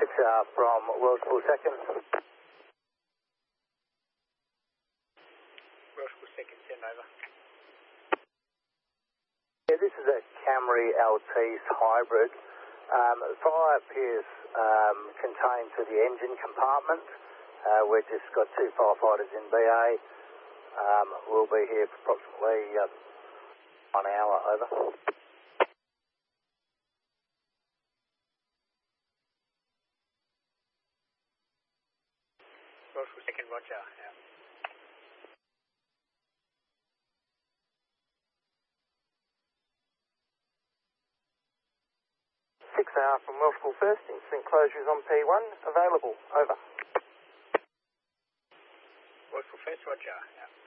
from Welsh Pool Second. Welsh Pool Second, send over. Yeah, this is a Camry LT hybrid. The fire appears contained to the engine compartment. We've just got 2 firefighters in BA. We'll be here for approximately 1 hour, over. Welsh Pool Second, roger. Yeah. 6 hour from Welsh Pool First, instant closure is on P1, available, over. Welsh Pool First, roger. Yeah.